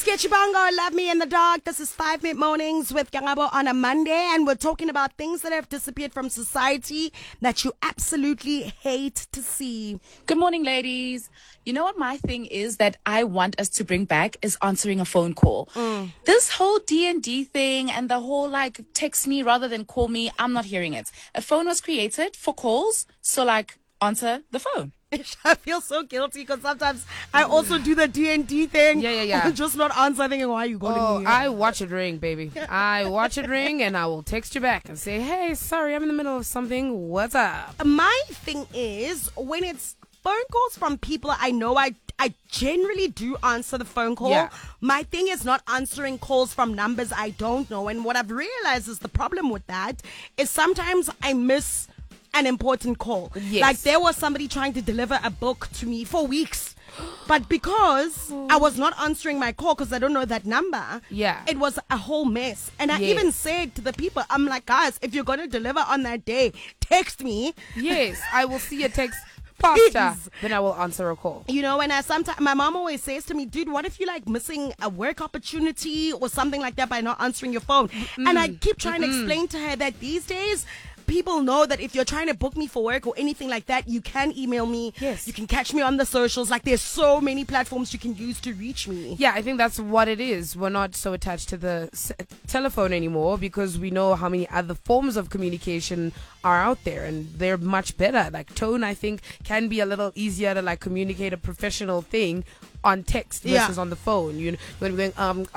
Sketchy Bongo, Love Me in the Dark. This is 5 Minute Mornings with Yangabo on a Monday, and we're talking about things that have disappeared from society that you absolutely hate to see. Good morning, ladies. You know what my thing is that I want us to bring back is answering a phone call. This whole D&D thing and the whole like text me rather than call me, I'm not hearing it. A phone was created for calls, so like answer the phone. I feel so guilty because sometimes I also do the D&D thing. Yeah. I'm just not answering. Why are you calling me? I watch it ring, baby. I watch it ring and I will text you back and say, hey, sorry, I'm in the middle of something. What's up? My thing is when it's phone calls from people I know, I generally do answer the phone call. Yeah. My thing is not answering calls from numbers I don't know. And what I've realized is the problem with that is sometimes I miss an important call. Yes. Like there was somebody trying to deliver a book to me for weeks. But because I was not answering my call because I don't know that number, Yeah. it was a whole mess. And I Yes. even said to the people, I'm like, guys, if you're going to deliver on that day, text me. Yes, I will see a text faster Please. than I will answer a call. You know, and sometimes my mom always says to me, dude, what if you like missing a work opportunity or something like that by not answering your phone? And I keep trying to explain to her that these days, people know that if you're trying to book me for work or anything like that, you can email me. Yes. You can catch me on the socials. Like there's so many platforms you can use to reach me. Yeah, I think that's what it is. We're not so attached to the telephone anymore because we know how many other forms of communication are out there and they're much better. Like tone, I think, can be a little easier to like communicate a professional thing on text versus on the phone. You know, when we're going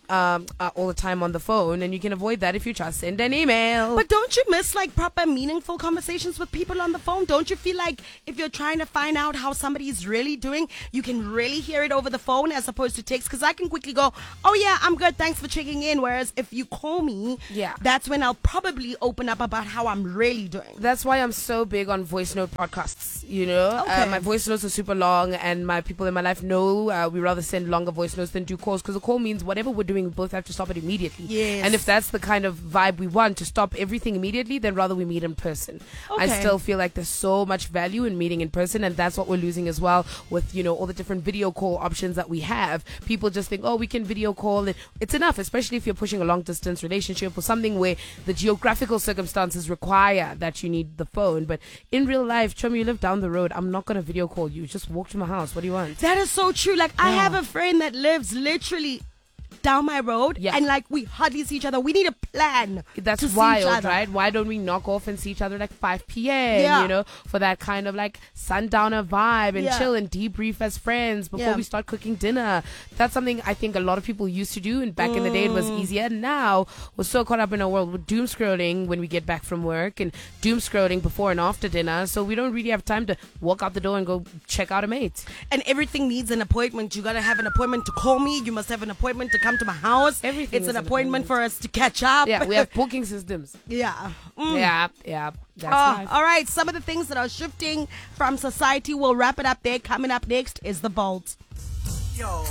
all the time on the phone, and you can avoid that if you just send an email. But don't you miss like proper meaningful conversations with people on the phone? Don't you feel like if you're trying to find out how somebody is really doing, you can really hear it over the phone as opposed to text? Because I can quickly go, oh yeah, I'm good, thanks for checking in. Whereas if you call me, Yeah. that's when I'll probably open up about how I'm really doing. That's why I'm so big on voice note podcasts, you know. Okay. My voice notes are super long, and my people in my life know we rather send longer voice notes than do calls, because a call means whatever we're doing, we both have to stop it immediately. Yes. And if that's the kind of vibe we want, to stop everything immediately, then rather we meet in person. I Okay. still feel like there's so much value in meeting in person, and that's what we're losing as well with, you know, all the different video call options that we have. People just think, oh, we can video call, and it's enough, especially if you're pushing a long distance relationship or something where the geographical circumstances require that you need the phone. But in real life, Chum, you live down the road, I'm not going to video call you. Just walk to my house. What do you want? That is so true. Like I have a friend that lives literally down my road, Yeah. and like we hardly see each other. We need a plan. That's to see each wild, other. right? Why don't we knock off and see each other like 5 p.m., Yeah. you know, for that kind of like sundowner vibe and Yeah. chill and debrief as friends before Yeah. we start cooking dinner. That's something I think a lot of people used to do, and back in the day it was easier. Now we're so caught up in our world with doom scrolling when we get back from work and doom scrolling before and after dinner, so we don't really have time to walk out the door and go check out a mate. And everything needs an appointment. You gotta have an appointment to call me. You must have an appointment to come to my house. Everything It's is an an appointment appointment. for us to catch up. Yeah, we have booking systems. Yeah. Yeah, that's life. All right. Some of the things that are shifting from society. We'll wrap it up there. Coming up next is The Vault. Yo,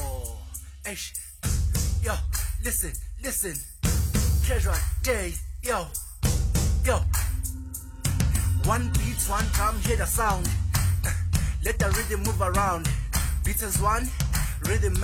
yo, listen, treasure day, yo, one beat, one drum, hear the sound, let the rhythm move around, beat is one, rhythm